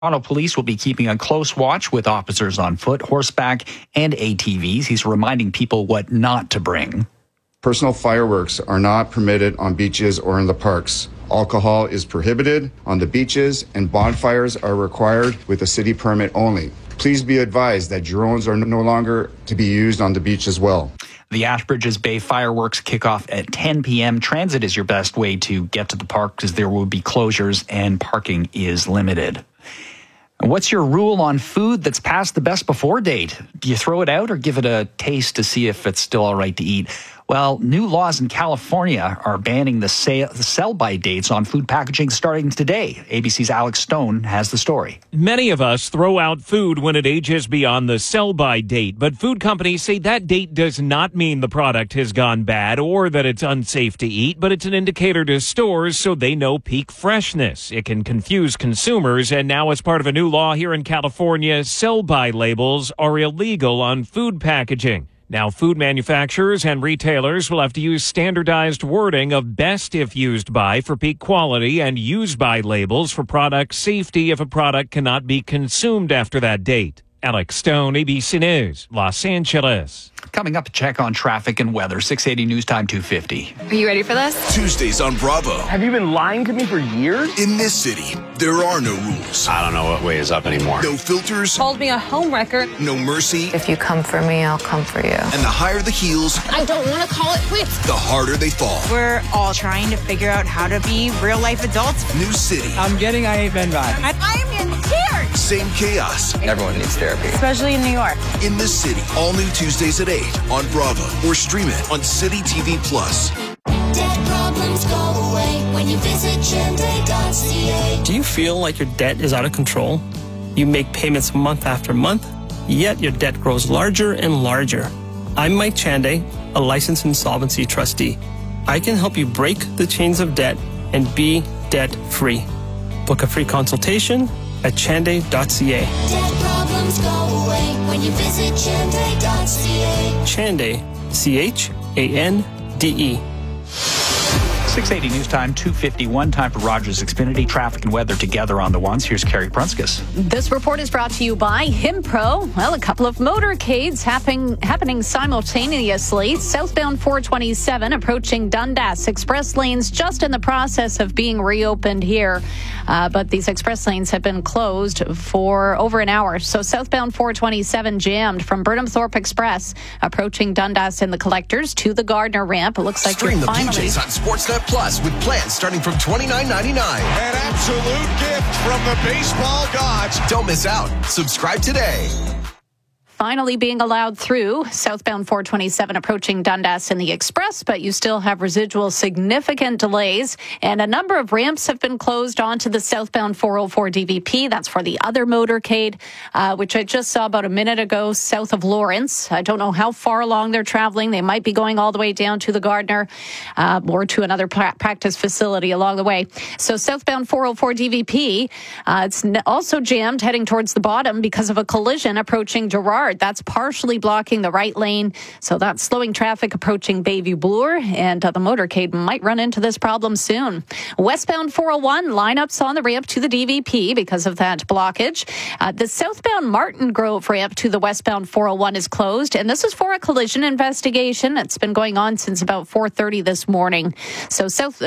Toronto police will be keeping a close watch with officers on foot, horseback, and ATVs. He's reminding people what not to bring. Personal fireworks are not permitted on beaches or in the parks. Alcohol is prohibited on the beaches, and bonfires are required with a city permit only. Please be advised that drones are no longer to be used on the beach as well. The Ashbridges Bay fireworks kick off at 10 p.m. Transit is your best way to get to the park because there will be closures and parking is limited. What's your rule on food that's past the best before date? Do you throw it out or give it a taste to see if it's still all right to eat? Well, new laws in California are banning the sell-by dates on food packaging starting today. ABC's Alex Stone has the story. Many of us throw out food when it ages beyond the sell-by date, but food companies say that date does not mean the product has gone bad or that it's unsafe to eat, but it's an indicator to stores so they know peak freshness. It can confuse consumers, and now as part of a new law here in California, sell-by labels are illegal on food packaging. Now, food manufacturers and retailers will have to use standardized wording of best if used by for peak quality and use by labels for product safety if a product cannot be consumed after that date. Alex Stone, ABC News, Los Angeles. Coming up, a check on traffic and weather. 680 News Time 250. Are you ready for this? Tuesdays on Bravo. Have you been lying to me for years? In this city, there are no rules. I don't know what way is up anymore. No filters. Called me a homewrecker. No mercy. If you come for me, I'll come for you. And the higher the heels, I don't want to call it quits. the harder they fall. We're all trying to figure out how to be real-life adults. New city. I'm getting I Ain't Been vibes. I am in tears. Same chaos. Everyone needs therapy. Especially in New York. In this city. All new Tuesdays at 8 on Bravo. Or stream it on City TV Plus. Debt problems go away when you visit Chande.ca. Do you feel like your debt is out of control? You make payments month after month, yet your debt grows larger and larger. I'm Mike Chande, a licensed insolvency trustee. I can help you break the chains of debt and be debt-free. Book a free consultation at Chande.ca. Debt problems go away when you visit Chande.ca. Chande, Chande. 680 News Time 251. Time for Rogers Xfinity traffic and weather together on the ones. Here's Carrie Prunskis. This report is brought to you by Himpro. Well, a couple of motorcades happening simultaneously. Southbound 427 approaching Dundas. Express lanes just in the process of being reopened here. But these express lanes have been closed for over an hour. So southbound 427 jammed from Burnham Thorpe Express approaching Dundas and the Collectors to the Gardner ramp. It looks like Stream you're the finally... Blue Jays on Sportsnet Plus with plans starting from $29.99. An absolute gift from the baseball gods. Don't miss out. Subscribe today. Finally being allowed through southbound 427 approaching Dundas in the Express, but you still have residual significant delays, and a number of ramps have been closed onto the southbound 404 DVP. That's for the other motorcade, which I just saw about a minute ago south of Lawrence. I don't know how far along they're traveling. They might be going all the way down to the Gardner or to another practice facility along the way. So southbound 404 DVP, it's also jammed heading towards the bottom because of a collision approaching Gerrard. That's partially blocking the right lane, so that's slowing traffic approaching Bayview Bloor, and the motorcade might run into this problem soon. Westbound 401 lineups on the ramp to the DVP because of that blockage. The southbound Martin Grove ramp to the westbound 401 is closed, and this is for a collision investigation. It's been going on since about 4:30 this morning. So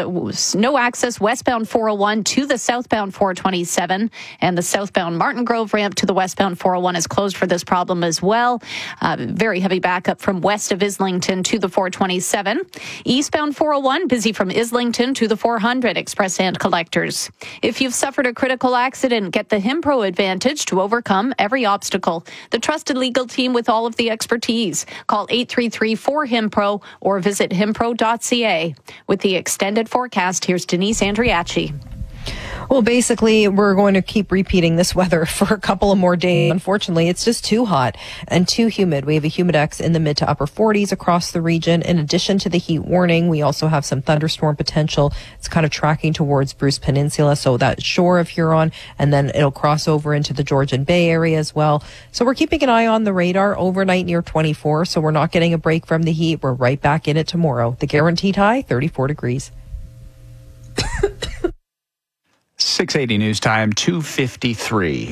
no access westbound 401 to the southbound 427, and the southbound Martin Grove ramp to the westbound 401 is closed for this problem as well. Very heavy backup from west of Islington to the 427. Eastbound 401 busy from Islington to the 400 Express and Collectors. If you've suffered a critical accident, get the Himpro Advantage to overcome every obstacle. The trusted legal team with all of the expertise. Call 833-4HIMPRO or visit himpro.ca. With the extended forecast, here's Denise Andriachi. Well, basically, we're going to keep repeating this weather for a couple of more days. Unfortunately, it's just too hot and too humid. We have a humidex in the mid to upper 40s across the region. In addition to the heat warning, we also have some thunderstorm potential. It's kind of tracking towards Bruce Peninsula, so that shore of Huron, and then it'll cross over into the Georgian Bay area as well. So we're keeping an eye on the radar overnight near 24, so we're not getting a break from the heat. We're right back in it tomorrow. The guaranteed high, 34 degrees. 680 news time, 2:53.